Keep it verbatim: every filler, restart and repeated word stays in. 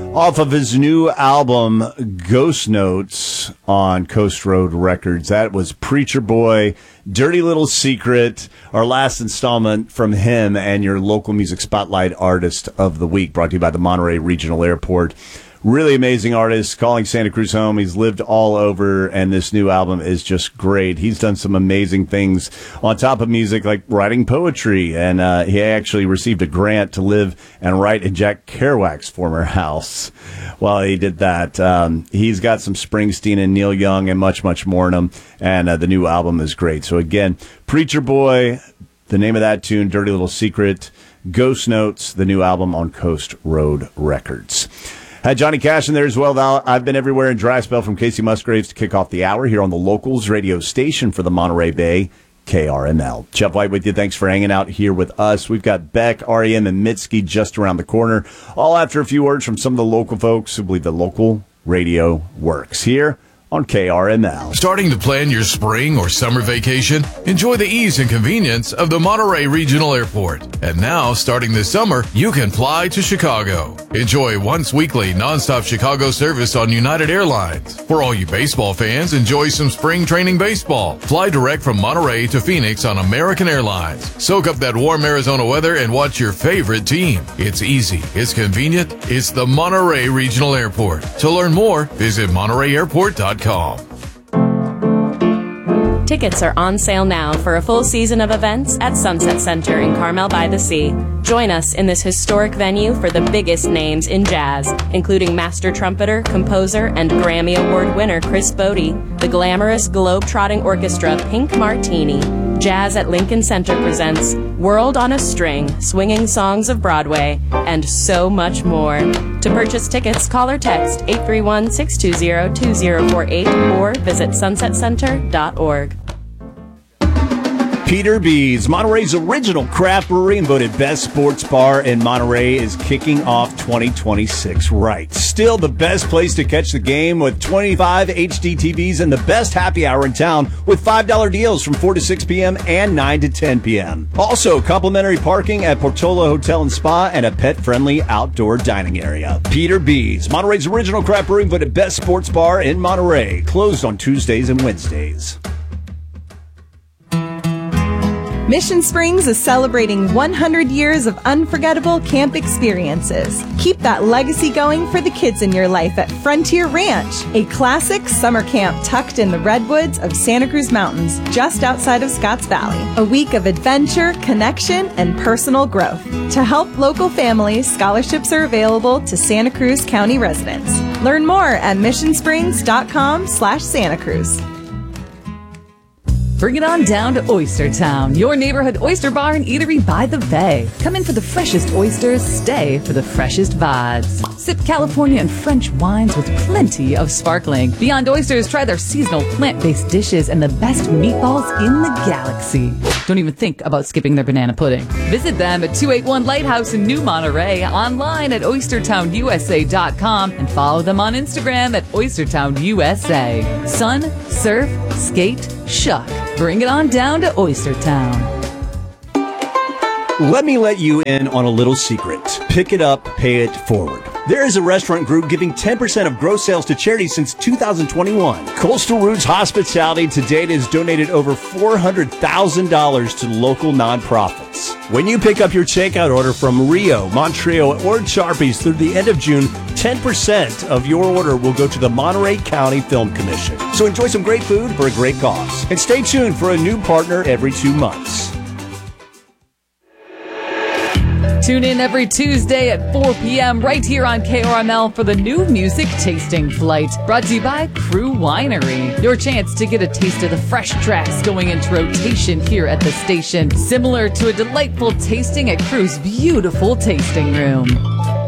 off of his new album, Ghost Notes, on Coast Road Records. That was Preacher Boy, Dirty Little Secret, our last installment from him and your local music spotlight artist of the week, brought to you by the Monterey Regional Airport. Really amazing artist, calling Santa Cruz home. He's lived all over, and this new album is just great. He's done some amazing things on top of music, like writing poetry, and uh, he actually received a grant to live and write in Jack Kerouac's former house while he did that. Um, he's got some Springsteen and Neil Young and much, much more in him, and uh, the new album is great. So again, Preacher Boy, the name of that tune, Dirty Little Secret, Ghost Notes, the new album on Coast Road Records. Had Johnny Cash in there as well. Val. I've been everywhere in dry spell from Casey Musgraves to kick off the hour here on the Locals radio station for the Monterey Bay, K R M L. Jeff White with you. Thanks for hanging out here with us. We've got Beck, R E M, and Mitski just around the corner, all after a few words from some of the local folks who believe the local radio works here on K R M L. Starting to plan your spring or summer vacation? Enjoy the ease and convenience of the Monterey Regional Airport. And now, starting this summer, you can fly to Chicago. Enjoy once weekly nonstop Chicago service on United Airlines. For all you baseball fans, enjoy some spring training baseball. Fly direct from Monterey to Phoenix on American Airlines. Soak up that warm Arizona weather and watch your favorite team. It's easy, it's convenient, it's the Monterey Regional Airport. To learn more, visit Monterey Airport dot com. Tickets are on sale now for a full season of events at Sunset Center in Carmel by the Sea. Join us in this historic venue for the biggest names in jazz, including master trumpeter, composer, and Grammy Award winner Chris Bodie, the glamorous globe-trotting orchestra Pink Martini. Jazz at Lincoln Center presents World on a String, Swinging Songs of Broadway, and so much more. To purchase tickets, call or text eight three one, six two zero, two zero four eight or visit sunset center dot org. Peter B's, Monterey's original craft brewery and voted best sports bar in Monterey, is kicking off twenty twenty-six right. Still the best place to catch the game with twenty-five H D T Vs and the best happy hour in town with five dollar deals from four to six p.m. and nine to ten p.m. Also, complimentary parking at Portola Hotel and Spa and a pet-friendly outdoor dining area. Peter B's, Monterey's original craft brewery and voted best sports bar in Monterey. Closed on Tuesdays and Wednesdays. Mission Springs is celebrating one hundred years of unforgettable camp experiences. Keep that legacy going for the kids in your life at Frontier Ranch, a classic summer camp tucked in the redwoods of Santa Cruz Mountains, just outside of Scotts Valley. A week of adventure, connection, and personal growth. To help local families, scholarships are available to Santa Cruz County residents. Learn more at mission springs dot com slash Santa Cruz. Bring it on down to Oyster Town, your neighborhood oyster bar and eatery by the bay. Come in for the freshest oysters, stay for the freshest vibes. Sip California and French wines with plenty of sparkling. Beyond Oysters, try their seasonal plant-based dishes and the best meatballs in the galaxy. Don't even think about skipping their banana pudding. Visit them at two eighty-one Lighthouse in New Monterey, online at oyster town u s a dot com, and follow them on Instagram at oyster town u s a. Sun, surf, skate, shuck. Bring it on down to Oyster Town. Let me let you in on a little secret. Pick it up, pay it forward. There is a restaurant group giving ten percent of gross sales to charity since two thousand twenty-one. Coastal Roots Hospitality to date has donated over four hundred thousand dollars to local nonprofits. When you pick up your takeout order from Rio, Montreal, or Sharpies through the end of June, ten percent of your order will go to the Monterey County Film Commission. So enjoy some great food for a great cause. And stay tuned for a new partner every two months. Tune in every Tuesday at four p.m. right here on K R M L for the new music tasting flight, brought to you by Crew Winery. Your chance to get a taste of the fresh tracks going into rotation here at the station, similar to a delightful tasting at Crew's beautiful tasting room.